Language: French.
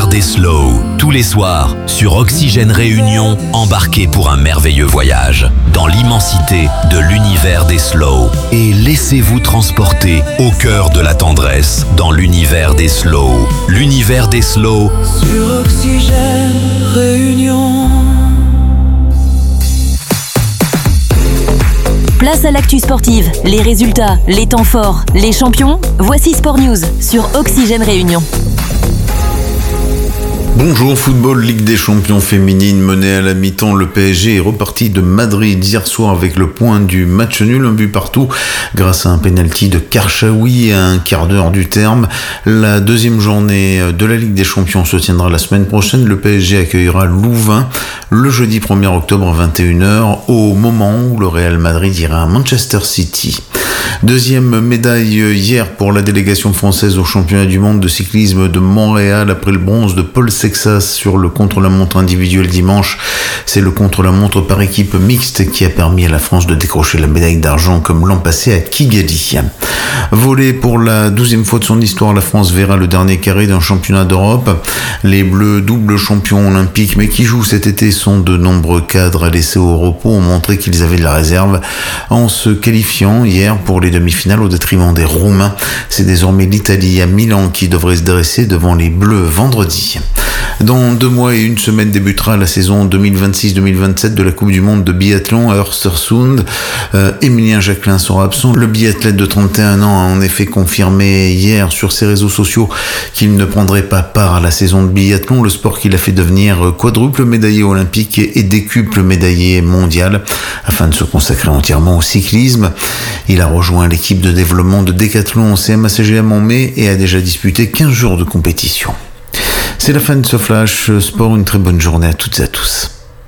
l'univers des slows. Tous les soirs, sur Oxygène Réunion, embarquez pour un merveilleux voyage dans l'immensité de l'univers des slows. Et laissez-vous transporter au cœur de la tendresse dans l'univers des slows. L'univers des slows. Sur Oxygène Réunion. Place à l'actu sportive, les résultats, les temps forts, les champions. Voici Sport News sur Oxygène Réunion. Bonjour football, Ligue des champions féminines menée à la mi-temps. Le PSG est reparti de Madrid hier soir avec le point du match nul, un but partout grâce à un penalty de Karchaoui à un quart d'heure du terme. La deuxième journée de la Ligue des champions se tiendra la semaine prochaine. Le PSG accueillera Louvain le jeudi 1er octobre à 21h au moment où le Real Madrid ira à Manchester City. Deuxième médaille hier pour la délégation française au championnat du monde de cyclisme de Montréal après le bronze de Paul Sexas sur le contre-la-montre individuel dimanche. C'est le contre-la-montre par équipe mixte qui a permis à la France de décrocher la médaille d'argent comme l'an passé à Kigali. Volley, pour la 12e fois de son histoire, la France verra le dernier carré d'un championnat d'Europe. Les Bleus, double champions olympiques, mais qui jouent cet été, sont de nombreux cadres laissés au repos, ont montré qu'ils avaient de la réserve en se qualifiant hier pour les demi-finales au détriment des Roumains. C'est désormais l'Italie à Milan qui devrait se dresser devant les Bleus vendredi. Dans 2 mois et 1 semaine débutera la saison 2026-2027 de la Coupe du Monde de biathlon à Östersund. Émilien Jacquelin sera absent. Le biathlète de 31 ans a en effet confirmé hier sur ses réseaux sociaux qu'il ne prendrait pas part à la saison de biathlon, le sport qu'il a fait devenir quadruple médaillé olympique et décuple médaillé mondial, afin de se consacrer entièrement au cyclisme. Il a rejoint l'équipe de développement de Décathlon CMA-CGM en mai et a déjà disputé 15 jours de compétition. C'est la fin de ce Flash Sport, une très bonne journée à toutes et à tous.